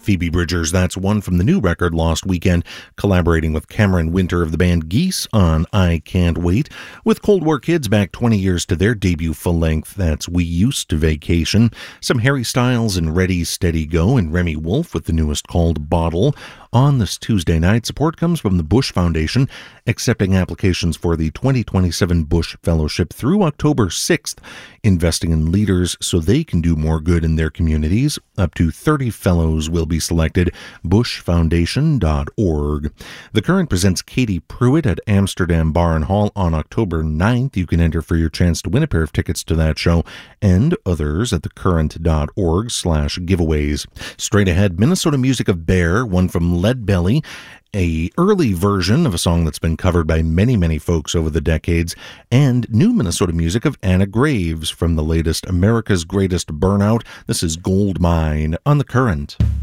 Phoebe Bridgers. That's one from the new record Lost Weekend, collaborating with Cameron Winter of the band Geese on I Can't Wait. With Cold War Kids back 20 years to their debut full-length, that's We Used to Vacation. Some Harry Styles and Ready, Steady, Go, and Remy Wolf with the newest called Bottle. On this Tuesday night, support comes from the Bush Foundation, accepting applications for the 2027 Bush Fellowship through October 6th, investing in leaders so they can do more good in their communities. Up to 30 fellows will be selected. bushfoundation.org. The Current presents Katie Pruitt at Amsterdam Bar and Hall on October 9th. You can enter for your chance to win a pair of tickets to that show and others at thecurrent.org/giveaways. Straight ahead, Minnesota music of Bear, one from Leadbelly, a early version of a song that's been covered by many folks over the decades, and new Minnesota music of Anna Graves from the latest America's Greatest Burnout. This is Gold Mine on The Current.